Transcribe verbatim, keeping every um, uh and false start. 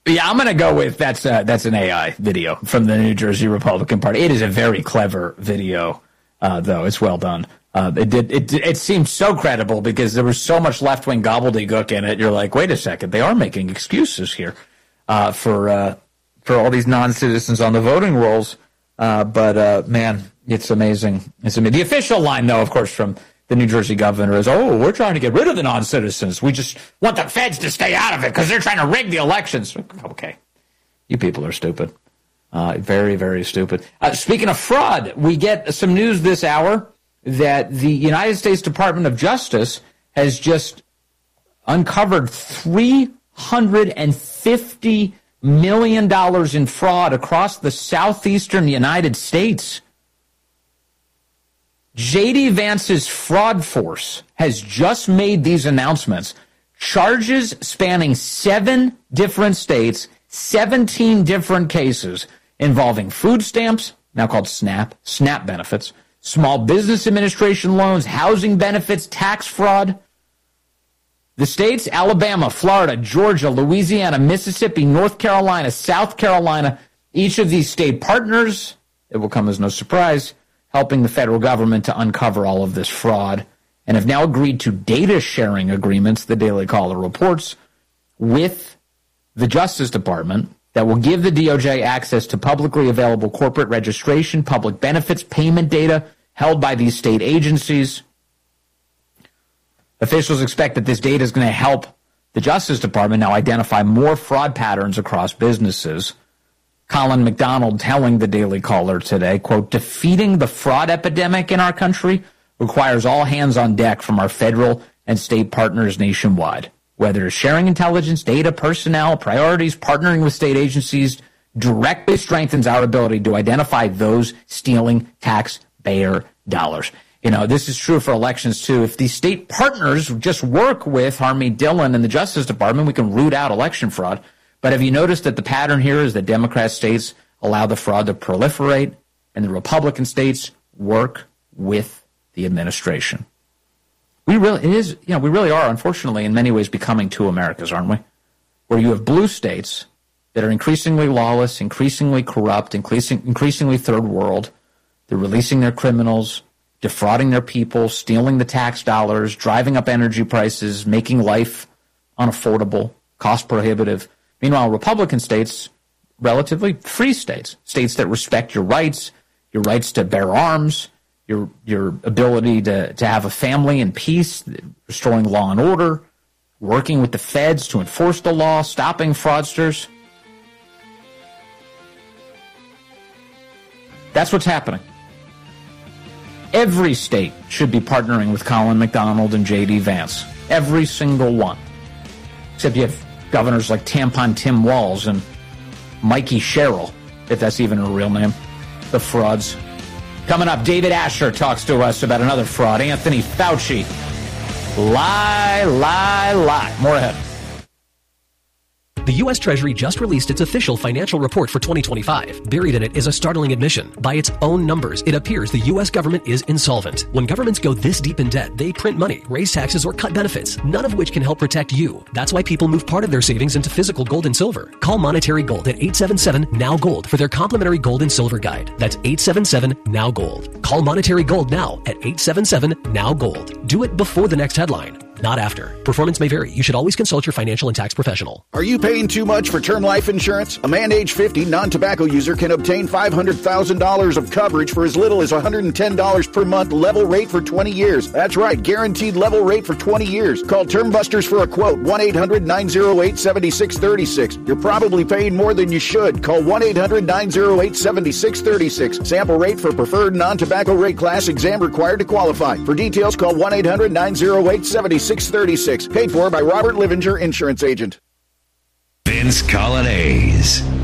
But yeah, I'm going to go with that's uh, that's an A I video from the New Jersey Republican Party. It is a very clever video, uh, though. It's well done. Uh, it did it it seemed so credible because there was so much left-wing gobbledygook in it. You're like, wait a second, they are making excuses here uh, for uh, for all these non-citizens on the voting rolls. Uh, but uh, man, it's amazing. It's amazing. The official line, though, of course, from the New Jersey governor is, oh, we're trying to get rid of the non-citizens. We just want the feds to stay out of it because they're trying to rig the elections. Okay. You people are stupid. Uh, very, very stupid. Uh, speaking of fraud, we get some news this hour that the United States Department of Justice has just uncovered three hundred fifty million dollars in fraud across the southeastern United States. J D. Vance's fraud force has just made these announcements. Charges spanning seven different states, seventeen different cases involving food stamps, now called SNAP, SNAP benefits, Small Business Administration loans, housing benefits, tax fraud. The states, Alabama, Florida, Georgia, Louisiana, Mississippi, North Carolina, South Carolina, each of these state partners, it will come as no surprise, helping the federal government to uncover all of this fraud, and have now agreed to data sharing agreements, the Daily Caller reports, with the Justice Department that will give the D O J access to publicly available corporate registration, public benefits, payment data held by these state agencies. Officials expect that this data is going to help the Justice Department now identify more fraud patterns across businesses. Colin McDonald telling the Daily Caller today, quote, defeating the fraud epidemic in our country requires all hands on deck from our federal and state partners nationwide. Whether it's sharing intelligence, data, personnel, priorities, partnering with state agencies directly strengthens our ability to identify those stealing taxpayer dollars. You know, this is true for elections, too. If these state partners just work with Harmeet Dillon and the Justice Department, we can root out election fraud. But have you noticed that the pattern here is that Democrat states allow the fraud to proliferate and the Republican states work with the administration? We really, it is, you know, we really are, unfortunately, in many ways becoming two Americas, aren't we? Where you have blue states that are increasingly lawless, increasingly corrupt, increasing, increasingly third world. They're releasing their criminals, defrauding their people, stealing the tax dollars, driving up energy prices, making life unaffordable, cost prohibitive. Meanwhile, Republican states, relatively free states, states that respect your rights, your rights to bear arms, your your ability to, to have a family in peace, restoring law and order, working with the feds to enforce the law, stopping fraudsters. That's what's happening. Every state should be partnering with Colin McDonald and J D. Vance. Every single one. Except you have governors like Tampon Tim Walz and Mikey Sherrill, if that's even a real name. The frauds. Coming up, David Asher talks to us about another fraud. Anthony Fauci. Lie, lie, lie. More ahead. The U S Treasury just released its official financial report for twenty twenty-five. Buried in it is a startling admission. By its own numbers, it appears the U S government is insolvent. When governments go this deep in debt, they print money, raise taxes, or cut benefits, none of which can help protect you. That's why people move part of their savings into physical gold and silver. Call Monetary Gold at eight seven seven, N O W, GOLD for their complimentary gold and silver guide. That's eight seven seven, N O W, GOLD. Call Monetary Gold now at eight seven seven, N O W, GOLD. Do it before the next headline, not after. Performance may vary. You should always consult your financial and tax professional. Are you paying too much for term life insurance? A man age fifty, non-tobacco user can obtain five hundred thousand dollars of coverage for as little as one hundred ten dollars per month, level rate for twenty years. That's right, guaranteed level rate for twenty years. Call Term Busters for a quote, one eight hundred, nine oh eight, seven six three six. You're probably paying more than you should. Call one eight hundred, nine oh eight, seven six three six. Sample rate for preferred non-tobacco rate class, exam required to qualify. For details, call one eight hundred, nine oh eight, seven six three six. Paid for by Robert Livinger, Insurance Agent. Vince Colonnese.